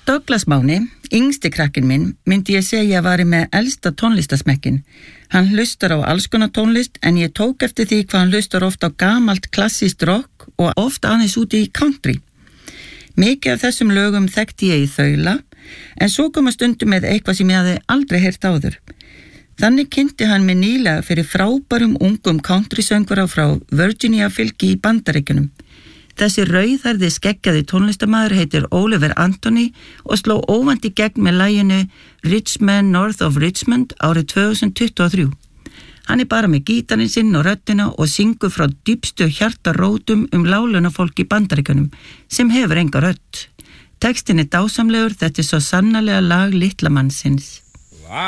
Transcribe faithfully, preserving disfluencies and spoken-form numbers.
Douglas Máni, yngsti krakkinn minn, myndi ég segja að vari með elsta tónlistasmekkin. Hann hlustar á alls konar tónlist en ég tók eftir því hvað hann hlustar oft á gamalt klassískt rock og oft aðeins út í country. Mikið af þessum lögum þekkti ég í þaula en svo kom að stundum með eitthvað sem ég hafði aldrei heyrt áður. Þannig kynnti hann mig nýlega fyrir frábærum ungum countrysöngvara frá Virginia fylki í Bandaríkjunum. Þessi rauðhærði skeggjaði tónlistarmaður heitir Oliver Anthony og sló óvænt í gegn með laginu Rich Man North of Richmond árið tvö þúsund tuttugu og þrjú. Hann er bara með gítarinn sinn og röddina og syngur frá dýpstu hjartarótum um láglaunafólk í Bandaríkjunum sem hefur enga rödd. Textin er dásamlegur, þetta er svo sannarlega lag litla mannsins.